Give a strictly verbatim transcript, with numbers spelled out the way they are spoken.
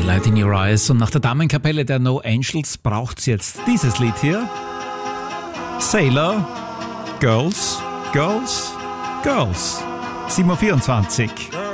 Light in Your Eyes. Und nach der Damenkapelle der No Angels braucht es jetzt dieses Lied hier. Sailor, Girls, Girls, Girls. sieben Uhr vierundzwanzig.